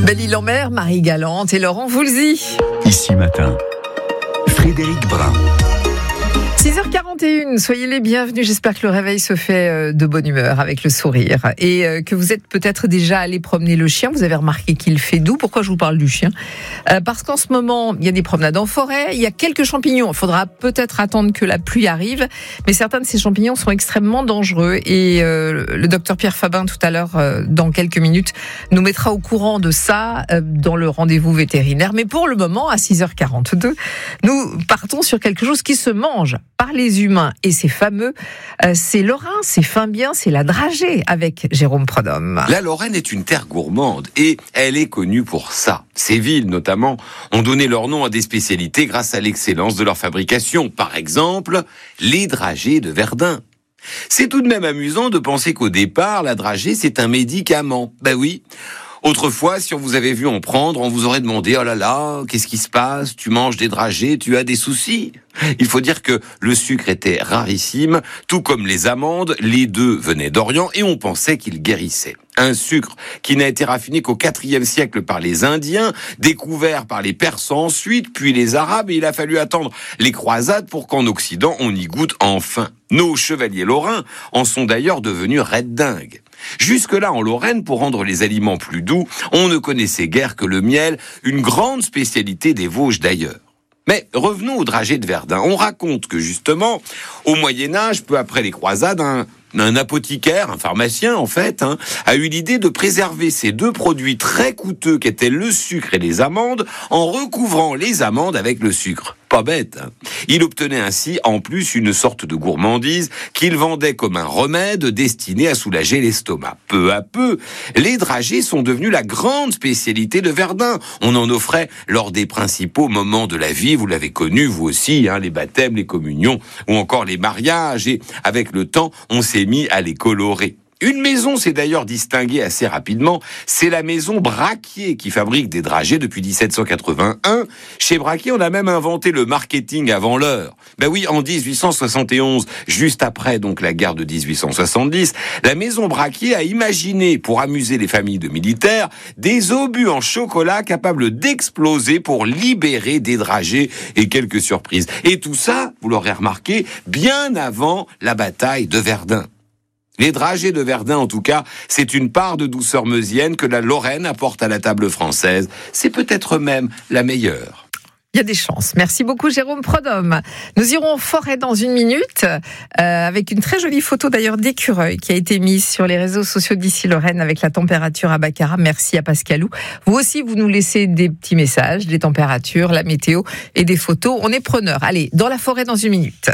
Belle-Île-en-Mer, Marie Galante et Laurent Voulzy. Ici Matin, Frédéric Brun. 6h41, soyez les bienvenus. J'espère que le réveil se fait de bonne humeur, avec le sourire. Et que vous êtes peut-être déjà allé promener le chien. Vous avez remarqué qu'il fait doux. Pourquoi je vous parle du chien ? Parce qu'en ce moment, il y a des promenades en forêt. Il y a quelques champignons. Il faudra peut-être attendre que la pluie arrive. Mais certains de ces champignons sont extrêmement dangereux. Et le docteur Pierre Fabin, tout à l'heure, dans quelques minutes, nous mettra au courant de ça dans le rendez-vous vétérinaire. Mais pour le moment, à 6h42, nous partons sur quelque chose qui se mange par les humains, et c'est fameux, c'est lorrain, c'est fin bien, c'est la dragée, avec Jérôme Prodhomme. La Lorraine est une terre gourmande, et elle est connue pour ça. Ces villes, notamment, ont donné leur nom à des spécialités grâce à l'excellence de leur fabrication. Par exemple, les dragées de Verdun. C'est tout de même amusant de penser qu'au départ, la dragée, c'est un médicament. Ben oui. Autrefois, si on vous avait vu en prendre, on vous aurait demandé « Oh là là, qu'est-ce qui se passe ? Tu manges des dragées, tu as des soucis ?» Il faut dire que le sucre était rarissime, tout comme les amandes, les deux venaient d'Orient et on pensait qu'ils guérissaient. Un sucre qui n'a été raffiné qu'au IVe siècle par les Indiens, découvert par les Persans ensuite, puis les Arabes, et il a fallu attendre les croisades pour qu'en Occident on y goûte enfin. Nos chevaliers lorrains en sont d'ailleurs devenus raides dingues. Jusque-là, en Lorraine, pour rendre les aliments plus doux, on ne connaissait guère que le miel, une grande spécialité des Vosges d'ailleurs. Mais revenons aux dragées de Verdun. On raconte que justement, au Moyen-Âge, peu après les croisades, un apothicaire, un pharmacien en fait, a eu l'idée de préserver ces deux produits très coûteux qu'étaient le sucre et les amandes en recouvrant les amandes avec le sucre. Pas bête. Il obtenait ainsi en plus une sorte de gourmandise qu'il vendait comme un remède destiné à soulager l'estomac. Peu à peu, les dragées sont devenues la grande spécialité de Verdun. On en offrait lors des principaux moments de la vie, vous l'avez connu vous aussi, les baptêmes, les communions ou encore les mariages, et avec le temps, on s'est mis à les colorer. Une maison s'est d'ailleurs distinguée assez rapidement, c'est la maison Braquier qui fabrique des dragées depuis 1781. Chez Braquier, on a même inventé le marketing avant l'heure. Ben oui, en 1871, juste après donc la guerre de 1870, la maison Braquier a imaginé, pour amuser les familles de militaires, des obus en chocolat capables d'exploser pour libérer des dragées et quelques surprises. Et tout ça, vous l'aurez remarqué, bien avant la bataille de Verdun. Les dragées de Verdun, en tout cas, c'est une part de douceur meusienne que la Lorraine apporte à la table française. C'est peut-être même la meilleure. Il y a des chances. Merci beaucoup Jérôme Prodhomme. Nous irons en forêt dans une minute, avec une très jolie photo d'ailleurs d'écureuil qui a été mise sur les réseaux sociaux d'Ici Lorraine avec la température à Baccarat. Merci à Pascalou. Vous aussi, vous nous laissez des petits messages, des températures, la météo et des photos. On est preneurs. Allez, dans la forêt dans une minute.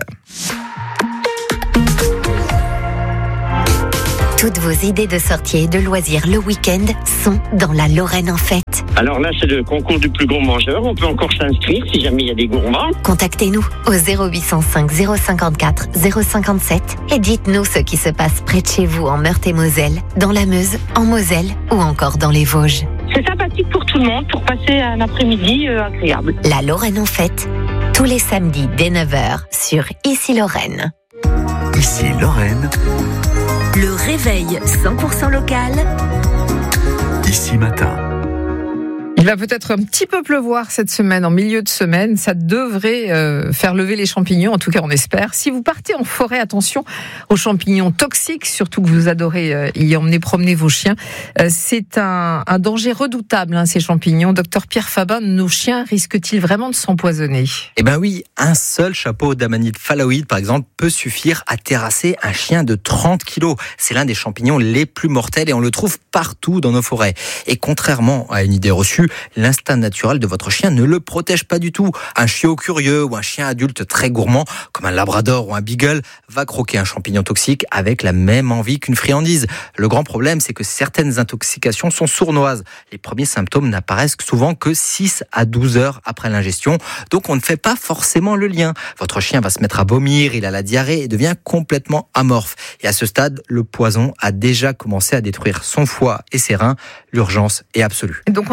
Toutes vos idées de sortie et de loisirs le week-end sont dans la Lorraine en fête. Alors là, c'est le concours du plus gros mangeur. On peut encore s'inscrire si jamais il y a des gourmands. Contactez-nous au 0805 054 057 et dites-nous ce qui se passe près de chez vous en Meurthe-et-Moselle, dans la Meuse, en Moselle ou encore dans les Vosges. C'est sympathique pour tout le monde, pour passer un après-midi agréable. La Lorraine en fête, tous les samedis dès 9h sur Ici Lorraine. Ici Lorraine. Le réveil 100% local. Ici Matin. Il va peut-être un petit peu pleuvoir cette semaine, en milieu de semaine. Ça devrait faire lever les champignons, en tout cas on espère. Si vous partez en forêt, attention aux champignons toxiques, surtout que vous adorez y emmener promener vos chiens. C'est un danger redoutable, ces champignons. Docteur Pierre Fabin, nos chiens risquent-ils vraiment de s'empoisonner ? Eh ben oui, un seul chapeau d'amanite phalloïde, par exemple, peut suffire à terrasser un chien de 30 kilos. C'est l'un des champignons les plus mortels et on le trouve partout dans nos forêts. Et contrairement à une idée reçue, l'instinct naturel de votre chien ne le protège pas du tout. Un chiot curieux ou un chien adulte très gourmand, comme un labrador ou un beagle, va croquer un champignon toxique avec la même envie qu'une friandise. Le grand problème, c'est que certaines intoxications sont sournoises. Les premiers symptômes n'apparaissent souvent que 6 à 12 heures après l'ingestion, donc on ne fait pas forcément le lien. Votre chien va se mettre à vomir, il a la diarrhée et devient complètement amorphe. Et à ce stade, le poison a déjà commencé à détruire son foie et ses reins. L'urgence est absolue. Donc on est en pleine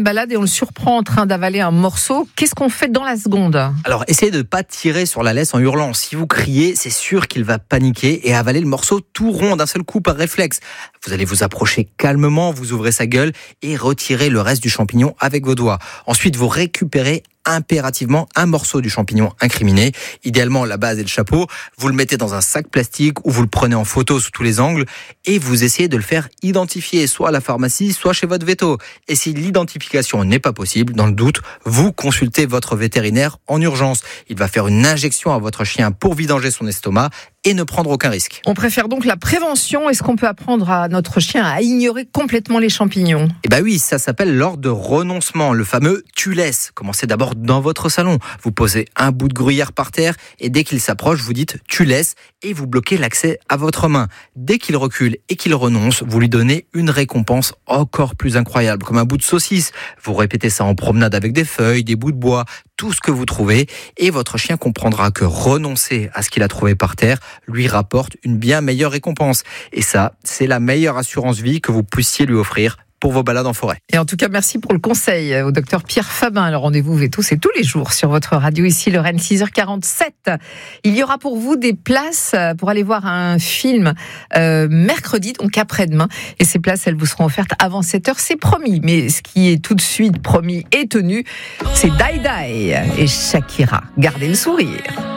balade et on le surprend en train d'avaler un morceau. Qu'est-ce qu'on fait dans la seconde ? Alors, essayez de ne pas tirer sur la laisse en hurlant. Si vous criez, c'est sûr qu'il va paniquer et avaler le morceau tout rond d'un seul coup par réflexe. Vous allez vous approcher calmement, vous ouvrez sa gueule et retirez le reste du champignon avec vos doigts. Ensuite, vous récupérez impérativement un morceau du champignon incriminé, idéalement la base et le chapeau. Vous le mettez dans un sac plastique ou vous le prenez en photo sous tous les angles et vous essayez de le faire identifier, soit à la pharmacie, soit chez votre véto. Et si l'identification n'est pas possible, dans le doute, vous consultez votre vétérinaire en urgence. Il va faire une injection à votre chien pour vidanger son estomac et ne prendre aucun risque. On préfère donc la prévention. Est-ce qu'on peut apprendre à notre chien à ignorer complètement les champignons ? Eh ben oui, ça s'appelle l'ordre de renoncement, le fameux « tu laisses ». Commencez d'abord dans votre salon. Vous posez un bout de gruyère par terre et dès qu'il s'approche, vous dites « tu laisses » et vous bloquez l'accès à votre main. Dès qu'il recule et qu'il renonce, vous lui donnez une récompense encore plus incroyable, comme un bout de saucisse. Vous répétez ça en promenade avec des feuilles, des bouts de bois, tout ce que vous trouvez et votre chien comprendra que renoncer à ce qu'il a trouvé par terre lui rapporte une bien meilleure récompense. Et ça, c'est la meilleure assurance vie que vous puissiez lui offrir pour vos balades en forêt. Et en tout cas, merci pour le conseil au docteur Pierre Fabin. Le rendez-vous Veto, c'est tous les jours sur votre radio ici, Lorraine, 6h47. Il y aura pour vous des places pour aller voir un film mercredi, donc après-demain. Et ces places, elles vous seront offertes avant 7h, c'est promis. Mais ce qui est tout de suite promis et tenu, c'est Die Die et Shakira. Gardez le sourire.